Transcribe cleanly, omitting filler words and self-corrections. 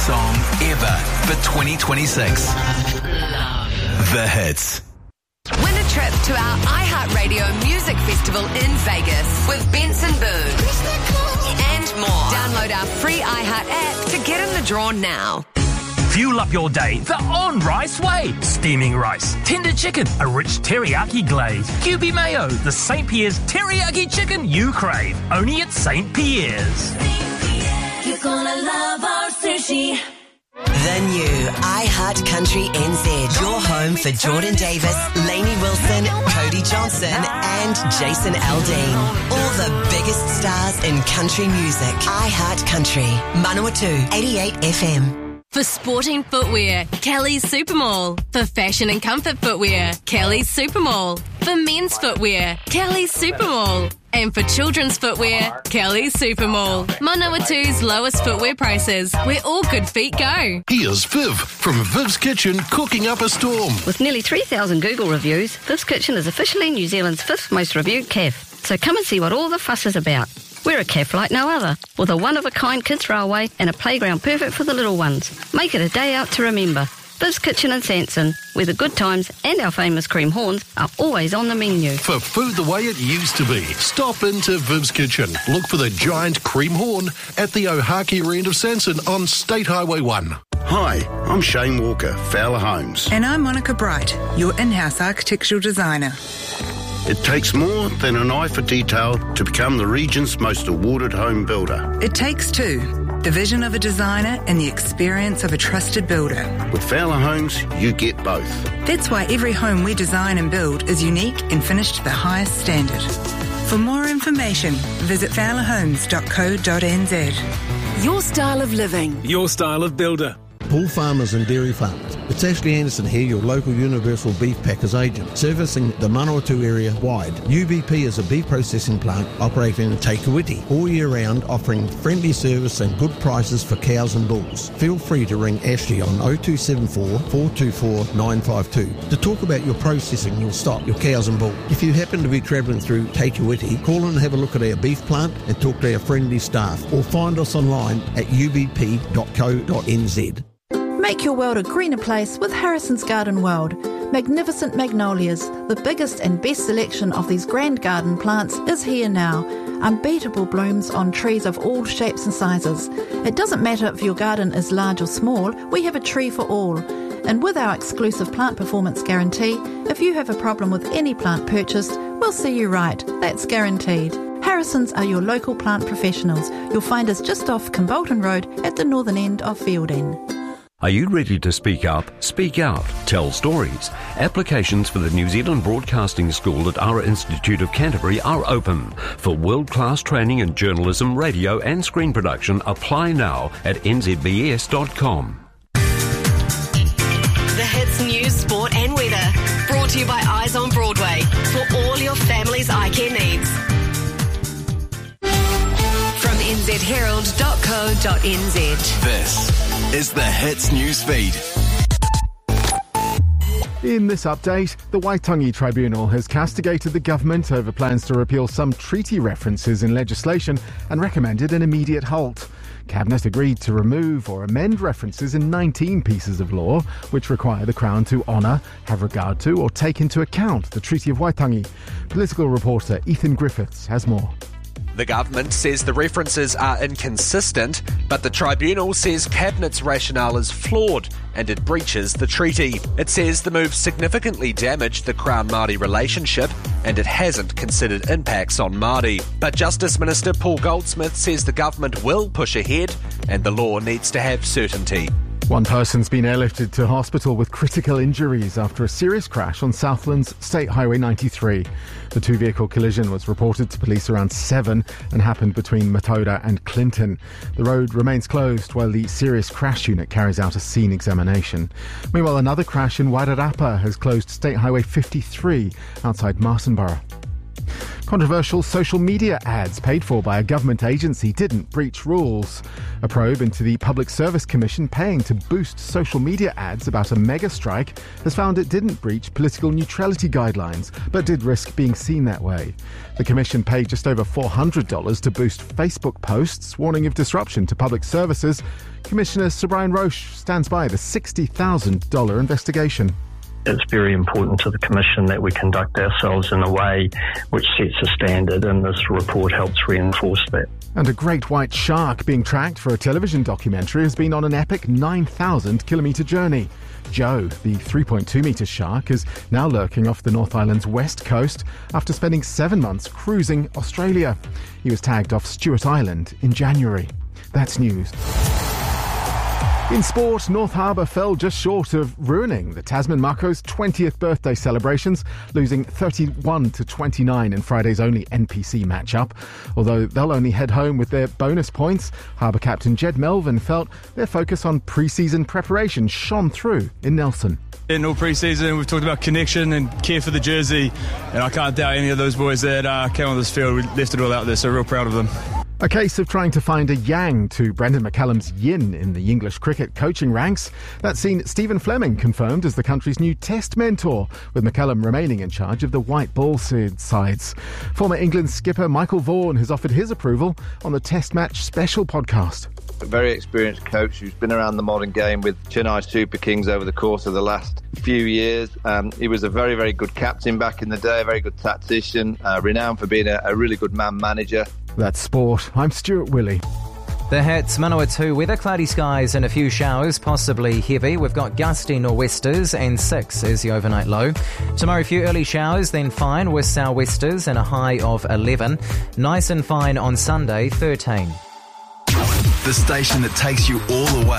song ever for 2026. The Hits. Win a trip to our iHeartRadio Music Festival in Vegas with Benson Boone and more. Download our free iHeart app to get in the draw now. Fuel up your day the on-rice way. Steaming rice, tender chicken, a rich teriyaki glaze, QB mayo, the St. Pierre's teriyaki chicken you crave. Only at St. Pierre's. You're gonna love our sushi. The new iHeart Country NZ. Your home for Jordan Davis, Lainey Wilson, Cody Johnson and Jason Aldean. All the biggest stars in country music. iHeart Country. Manawatu 88 FM. For sporting footwear, Kelly's Supermall. For fashion and comfort footwear, Kelly's Supermall. For men's footwear, Kelly's Supermall. And for children's footwear, Kelly's Supermall. Manawatu's lowest footwear prices, where all good feet go. Here's Viv from Viv's Kitchen cooking up a storm. With nearly 3,000 Google reviews, Viv's Kitchen is officially New Zealand's 5th most reviewed cafe. So come and see what all the fuss is about. We're a cafe like no other, with a one-of-a-kind kids railway and a playground perfect for the little ones. Make it a day out to remember. Viv's Kitchen in Sanson, where the good times and our famous cream horns are always on the menu. For food the way it used to be, stop into Viv's Kitchen. Look for the giant cream horn at the Ohakea end of Sanson on State Highway 1. Hi, I'm Shane Walker, Fowler Homes. And I'm Monica Bright, your in-house architectural designer. It takes more than an eye for detail to become the region's most awarded home builder. It takes two, the vision of a designer and the experience of a trusted builder. With Fowler Homes, you get both. That's why every home we design and build is unique and finished to the highest standard. For more information, visit fowlerhomes.co.nz. Your style of living. Your style of builder. Bull farmers and dairy farmers. It's Ashley Anderson here, your local Universal Beef Packers agent, servicing the Manawatu area wide. UBP is a beef processing plant operating in Te Kuiti all year round, offering friendly service and good prices for cows and bulls. Feel free to ring Ashley on 0274 424 952 to talk about your processing, your stock, your cows and bulls. If you happen to be travelling through Te Kuiti, call and have a look at our beef plant and talk to our friendly staff, or find us online at ubp.co.nz. Make your world a greener place with Harrison's Garden World. Magnificent magnolias, the biggest and best selection of these grand garden plants is here now. Unbeatable blooms on trees of all shapes and sizes. It doesn't matter if your garden is large or small, we have a tree for all. And with our exclusive plant performance guarantee, if you have a problem with any plant purchased, we'll see you right. That's guaranteed. Harrison's are your local plant professionals. You'll find us just off Kimbolton Road at the northern end of Fielding. Are you ready to speak up, speak out, tell stories? Applications for the New Zealand Broadcasting School at Ara Institute of Canterbury are open. For world-class training in journalism, radio and screen production, apply now at nzbs.com. The Hits News, Sport and Weather. Brought to you by Eyes on Broadway. For all your family's eye care needs. From nzherald.co.nz. This is the Hits News Feed. In this update, the Waitangi Tribunal has castigated the government over plans to repeal some treaty references in legislation and recommended an immediate halt. Cabinet agreed to remove or amend references in 19 pieces of law which require the Crown to honour, have regard to or take into account the Treaty of Waitangi. Political reporter Ethan Griffiths has more. The government says the references are inconsistent, but the tribunal says Cabinet's rationale is flawed and it breaches the treaty. It says the move significantly damaged the Crown-Māori relationship and it hasn't considered impacts on Māori. But Justice Minister Paul Goldsmith says the government will push ahead and the law needs to have certainty. One person's been airlifted to hospital with critical injuries after a serious crash on Southland's State Highway 93. The two-vehicle collision was reported to police around 7 and happened between Matoda and Clinton. The road remains closed while the serious crash unit carries out a scene examination. Meanwhile, another crash in Wairarapa has closed State Highway 53 outside Martinborough. Controversial social media ads paid for by a government agency didn't breach rules. A probe into the Public Service Commission paying to boost social media ads about a mega strike has found it didn't breach political neutrality guidelines, but did risk being seen that way. The Commission paid just over $400 to boost Facebook posts, warning of disruption to public services. Commissioner Sir Brian Roche stands by the $60,000 investigation. It's very important to the Commission that we conduct ourselves in a way which sets a standard, and this report helps reinforce that. And a great white shark being tracked for a television documentary has been on an epic 9,000-kilometre journey. Joe, the 3.2-metre shark, is now lurking off the North Island's west coast after spending 7 months cruising Australia. He was tagged off Stewart Island in January. That's news. In sport, North Harbour fell just short of ruining the Tasman Mako's 20th birthday celebrations, losing 31-29 in Friday's only NPC matchup. Although they'll only head home with their bonus points, Harbour captain Jed Melvin felt their focus on pre-season preparation shone through in Nelson. In all pre-season, we've talked about connection and care for the jersey, and I can't doubt any of those boys that came on this field. We left it all out there, so real proud of them. A case of trying to find a yang to Brendan McCallum's yin in the English cricket coaching ranks. That's seen Stephen Fleming confirmed as the country's new test mentor, with McCallum remaining in charge of the white ball sides. Former England skipper Michael Vaughan has offered his approval on the Test Match Special podcast. A very experienced coach who's been around the modern game with Chennai Super Kings over the course of the last few years. He was a very, very good captain back in the day, a very good tactician, renowned for being a really good man manager. That's sport. I'm Stuart Willey. The Hits, Manawatu weather, cloudy skies and a few showers, possibly heavy. We've got gusty nor'westers and 6 is the overnight low. Tomorrow, a few early showers, then fine with sou'westers and a high of 11. Nice and fine on Sunday, 13. The station that takes you all the way.